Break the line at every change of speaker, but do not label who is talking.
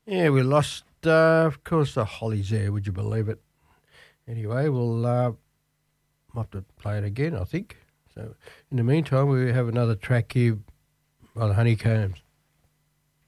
Yeah, we lost, of course, the Hollies there, would you believe it? Anyway, we'll have to play it again, I think. So, in the meantime, we have another track here by the Honeycombs.